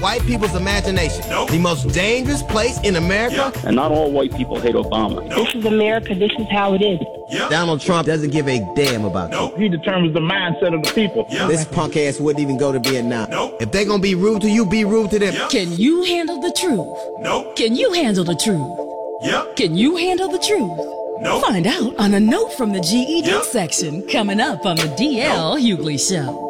white people's imagination. Nope. The most dangerous place in America. Yeah. And not all white people hate Obama. Nope. This is America. This is how it is. Yep. Donald Trump doesn't give a damn about you. Nope. He determines the mindset of the people. Yep. This punk ass wouldn't even go to Vietnam. Nope. If they gonna be rude to you, be rude to them. Yep. Can you handle the truth? Nope. Can you handle the truth? Yep. Can you handle the truth? Nope. Find out on a note from the GED Yep. section coming up on the DL Hughley Show.